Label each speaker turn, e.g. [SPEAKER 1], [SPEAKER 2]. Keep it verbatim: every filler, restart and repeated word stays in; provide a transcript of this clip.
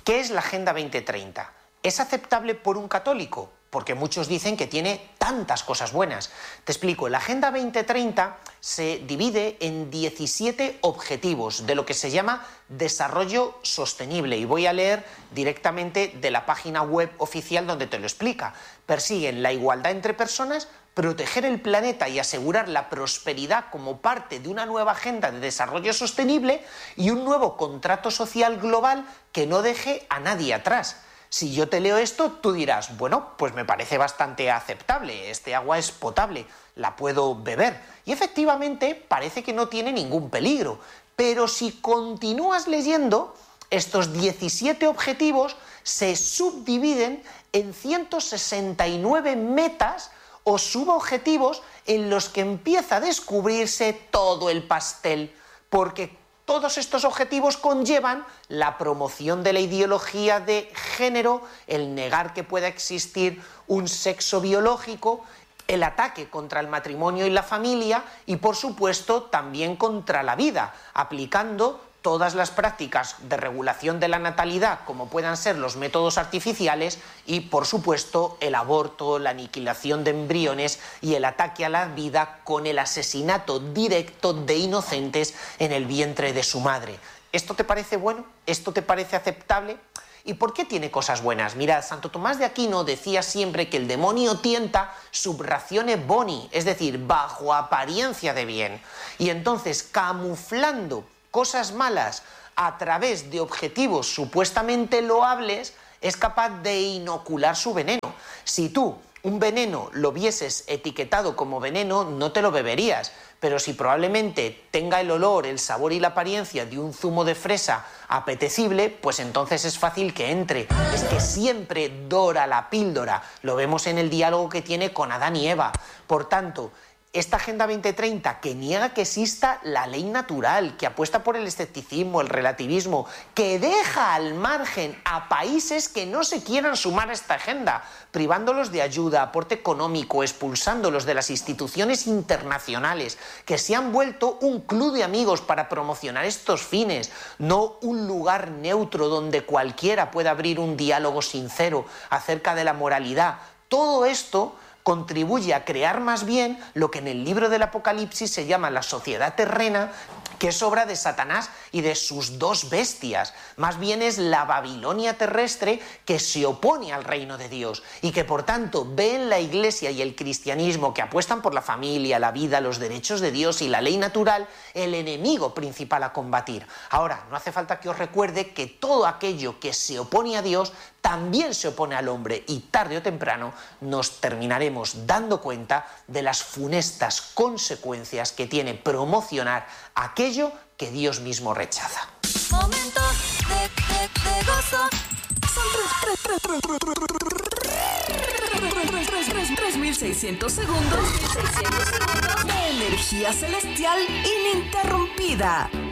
[SPEAKER 1] ¿Qué es la Agenda veinte treinta? ¿Es aceptable por un católico? Porque muchos dicen que tiene tantas cosas buenas. Te explico, la Agenda veinte treinta se divide en diecisiete objetivos de lo que se llama desarrollo sostenible. Y voy a leer directamente de la página web oficial donde te lo explica. Persiguen la igualdad entre personas, proteger el planeta y asegurar la prosperidad como parte de una nueva agenda de desarrollo sostenible y un nuevo contrato social global que no deje a nadie atrás. Si yo te leo esto, tú dirás, bueno, pues me parece bastante aceptable, este agua es potable, la puedo beber. Y efectivamente parece que no tiene ningún peligro. Pero si continúas leyendo, estos diecisiete objetivos se subdividen en ciento sesenta y nueve metas o subobjetivos en los que empieza a descubrirse todo el pastel, porque todos estos objetivos conllevan la promoción de la ideología de género, el negar que pueda existir un sexo biológico, el ataque contra el matrimonio y la familia y, por supuesto, también contra la vida, aplicando todas las prácticas de regulación de la natalidad, como puedan ser los métodos artificiales y, por supuesto, el aborto, la aniquilación de embriones y el ataque a la vida con el asesinato directo de inocentes en el vientre de su madre. ¿Esto te parece bueno? ¿Esto te parece aceptable? ¿Y por qué tiene cosas buenas? Mirad, Santo Tomás de Aquino decía siempre que el demonio tienta sub ratione boni, es decir, bajo apariencia de bien. Y entonces, camuflando cosas malas a través de objetivos supuestamente loables, es capaz de inocular su veneno. Si tú un veneno lo vieses etiquetado como veneno, no te lo beberías, pero si probablemente tenga el olor, el sabor y la apariencia de un zumo de fresa apetecible, pues entonces es fácil que entre. Es que siempre dora la píldora, lo vemos en el diálogo que tiene con Adán y Eva. Por tanto, esta Agenda veinte treinta, que niega que exista la ley natural, que apuesta por el escepticismo, el relativismo, que deja al margen a países que no se quieran sumar a esta agenda, privándolos de ayuda, aporte económico, expulsándolos de las instituciones internacionales, que se han vuelto un club de amigos para promocionar estos fines, no un lugar neutro donde cualquiera pueda abrir un diálogo sincero acerca de la moralidad. Todo esto contribuye a crear más bien lo que en el libro del Apocalipsis se llama la sociedad terrena, que es obra de Satanás y de sus dos bestias. Más bien es la Babilonia terrestre que se opone al reino de Dios y que por tanto ve en la Iglesia y el cristianismo, que apuestan por la familia, la vida, los derechos de Dios y la ley natural, el enemigo principal a combatir. Ahora, no hace falta que os recuerde que todo aquello que se opone a Dios también se opone al hombre, y tarde o temprano nos terminaremos dando cuenta de las funestas consecuencias que tiene promocionar aquello que Dios mismo rechaza.
[SPEAKER 2] Momentos de, de, de gozo. Son tres mil seiscientos segundos de energía celestial ininterrumpida.